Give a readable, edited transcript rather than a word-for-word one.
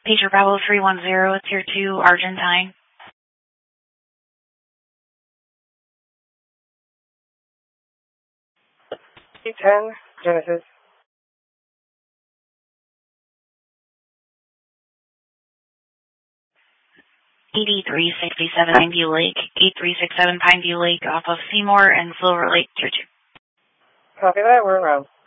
Pager Bravo 310, it's Tier 2, Argentine. T10, Genesis. ED367 Pineview Lake, 8367 Pineview Lake off of Seymour and Silver Lake, Tier 2. Copy that, we're en route.